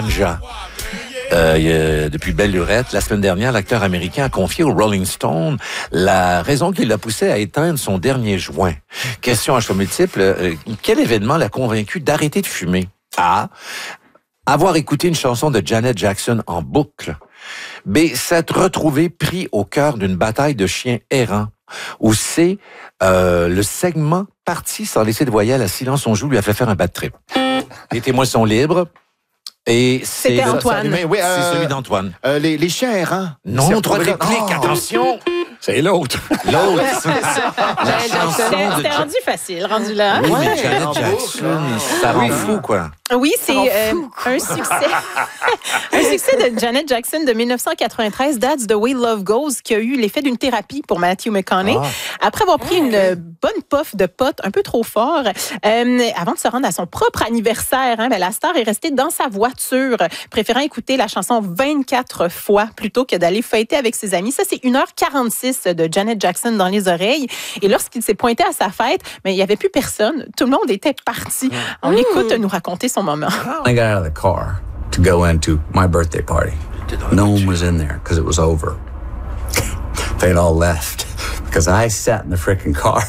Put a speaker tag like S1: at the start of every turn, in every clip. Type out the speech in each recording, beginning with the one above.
S1: Depuis belle lurette, la semaine dernière, l'acteur américain a confié au Rolling Stone la raison qui l'a poussé à éteindre son dernier joint. Question à choix multiple, quel événement l'a convaincu d'arrêter de fumer? A. Avoir écouté une chanson de Janet Jackson en boucle. B. S'être retrouvé pris au cœur d'une bataille de chiens errants. Ou C. Le segment parti sans laisser de voyelle à Silence on joue lui a fait faire un bad trip. Les témoins sont libres. Et
S2: c'était Antoine.
S1: C'est celui d'Antoine.
S3: Les chiens errants.
S1: Non, trois répliques, attention.
S4: C'est l'autre.
S1: L'autre.
S2: C'était rendu facile, rendu là.
S1: Oui, mais Janet Jackson, ça rend fou, quoi.
S2: Oui, c'est un succès. Un succès de Janet Jackson de 1993, That's the Way Love Goes, qui a eu l'effet d'une thérapie pour Matthew McConaughey. Après avoir pris une bonne puff de pot un peu trop fort, avant de se rendre à son propre anniversaire, la star est restée dans sa voiture, préférant écouter la chanson 24 fois plutôt que d'aller fêter avec ses amis. Ça, c'est 1h46 de Janet Jackson dans les oreilles. Et lorsqu'il s'est pointé à sa fête, il n'y avait plus personne. Tout le monde était parti. On l'écoute nous raconter son moment.
S5: I got out of the car to go into my birthday party. No one was in there because it was over. They'd all left because I sat in the freaking car.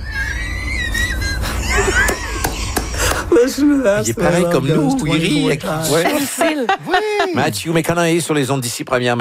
S5: Listen to that.
S1: Il est pareil comme nous, il rit.
S2: Facile.
S1: Matthew McConaughey sur les ondes d'ici première.